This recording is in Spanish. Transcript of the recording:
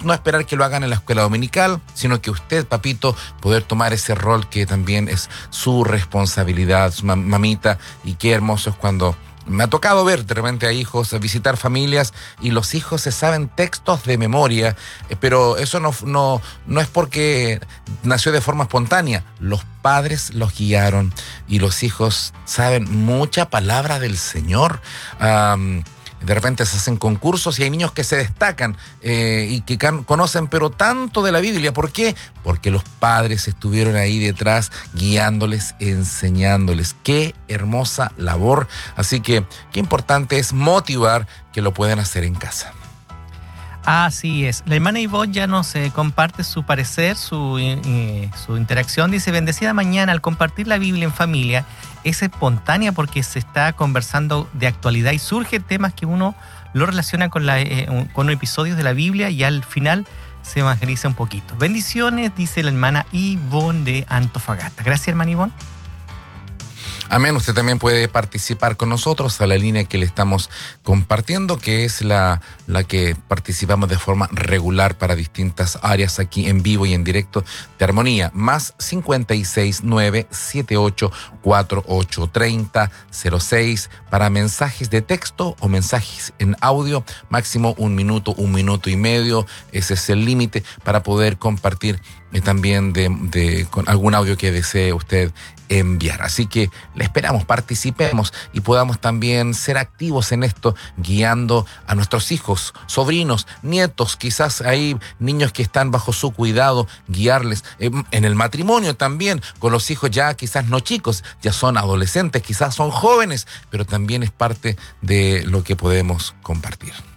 no esperar que lo hagan en la escuela dominical, sino que usted, papito, poder tomar ese rol que también es su responsabilidad, su mamita, y qué hermoso es cuando me ha tocado ver de repente a hijos visitar familias y los hijos se saben textos de memoria, pero eso no es porque nació de forma espontánea. Los padres los guiaron y los hijos saben mucha palabra del Señor. De repente se hacen concursos y hay niños que se destacan y que conocen pero tanto de la Biblia. ¿Por qué? Porque los padres estuvieron ahí detrás guiándoles, enseñándoles. ¡Qué hermosa labor! Así que qué importante es motivar que lo pueden hacer en casa. Así es. La hermana Ivonne ya nos comparte su parecer, su interacción. Dice, bendecida mañana. Al compartir la Biblia en familia es espontánea porque se está conversando de actualidad y surgen temas que uno lo relaciona con episodios de la Biblia y al final se evangeliza un poquito. Bendiciones, dice la hermana Ivonne de Antofagasta. Gracias, hermana Ivonne. Amén. Usted también puede participar con nosotros a la línea que le estamos compartiendo, que es la que participamos de forma regular para distintas áreas aquí en vivo y en directo de Armonía. Más 569-7848-3006 para mensajes de texto o mensajes en audio, máximo 1 minuto, 1 minuto y medio. Ese es el límite para poder compartir también con algún audio que desee usted enviar. Así que le esperamos, participemos y podamos también ser activos en esto, guiando a nuestros hijos, sobrinos, nietos, quizás hay niños que están bajo su cuidado, guiarles en el matrimonio también, con los hijos ya quizás no chicos, ya son adolescentes, quizás son jóvenes, pero también es parte de lo que podemos compartir.